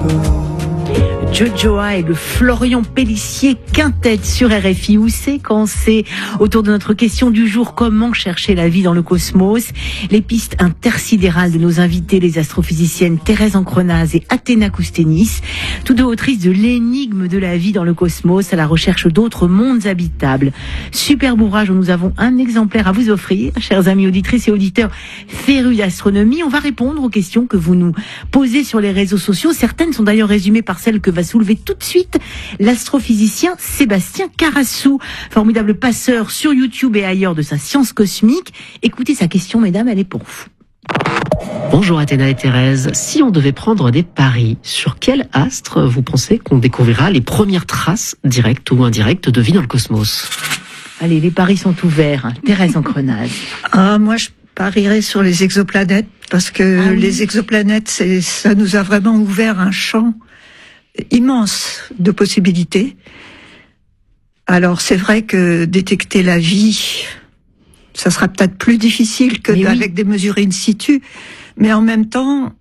Jojoa et le Florian Pélissier quintet sur RFI. Où c'est quand c'est autour de notre question du jour, comment chercher la vie dans le cosmos? Les pistes intersidérales de nos invités, les astrophysiciennes Thérèse Encrenaz et Athéna Koustenis, toutes deux autrices de l'énigme de la vie dans le cosmos à la recherche d'autres mondes habitables. Super bourrage où nous avons un exemplaire à vous offrir, chers amis auditrices et auditeurs férus d'astronomie. On va répondre aux questions que vous nous posez sur les réseaux sociaux. Certaines sont d'ailleurs résumées par celles que va soulever tout de suite l'astrophysicien Sébastien Carassou, formidable passeur sur YouTube et ailleurs de sa science cosmique. Écoutez sa question, mesdames, elle est pour vous. Bonjour Athéna et Thérèse. Si on devait prendre des paris, sur quel astre vous pensez qu'on découvrira les premières traces, directes ou indirectes, de vie dans le cosmos? Allez, les paris sont ouverts. Thérèse Encrenaz. Moi, je parierais sur les exoplanètes, parce que les exoplanètes, ça nous a vraiment ouvert un champ immense de possibilités. Alors c'est vrai que détecter la vie, ça sera peut-être plus difficile que avec des mesures in situ, mais en même temps,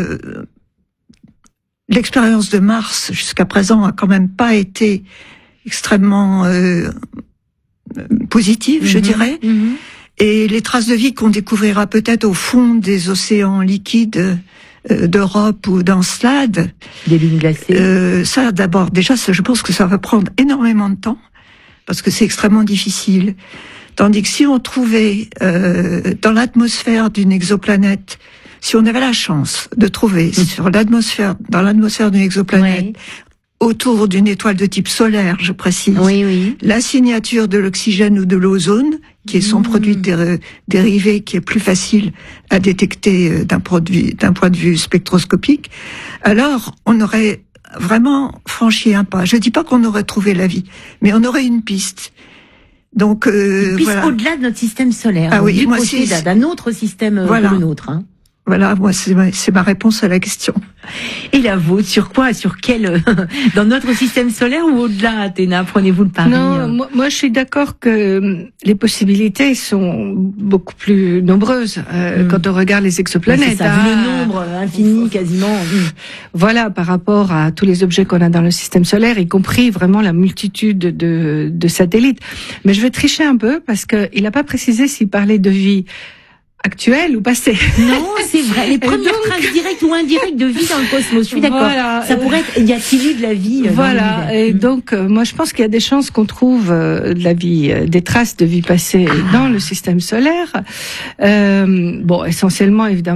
l'expérience de Mars jusqu'à présent a quand même pas été extrêmement positive, je dirais. Et les traces de vie qu'on découvrira peut-être au fond des océans liquides d'Europe ou d'Encelade, des lunes glacées. Ça, d'abord, déjà, je pense que ça va prendre énormément de temps parce que c'est extrêmement difficile. Tandis que si on trouvait dans l'atmosphère d'une exoplanète, si on avait la chance de trouver dans l'atmosphère d'une exoplanète, autour d'une étoile de type solaire, je précise, la signature de l'oxygène ou de l'ozone, qui est son produit dérivé, qui est plus facile à détecter d'un point de vue spectroscopique, alors on aurait vraiment franchi un pas. Je dis pas qu'on aurait trouvé la vie, mais on aurait une piste. Donc une piste au-delà de notre système solaire. Ah oui, moi aussi d'un autre système que le nôtre. Hein. Voilà, moi c'est ma réponse à la question. Et la vôtre, sur quoi? Sur quel dans notre système solaire ou au-delà, Athéna? Prenez-vous le pari? Non, moi je suis d'accord que les possibilités sont beaucoup plus nombreuses quand on regarde les exoplanètes. C'est ça, le nombre infini quasiment. Voilà, par rapport à tous les objets qu'on a dans le système solaire, y compris vraiment la multitude de satellites. Mais je vais tricher un peu parce que il n'a pas précisé s'il parlait de vie actuelle ou passée. Non, c'est vrai. Les premières traces directes ou indirectes de vie dans le cosmos. Je suis d'accord. Voilà. Ça pourrait être, y a-t-il eu de la vie Voilà. Et donc, moi, je pense qu'il y a des chances qu'on trouve de la vie, des traces de vie passée dans le système solaire. Bon, essentiellement, évidemment.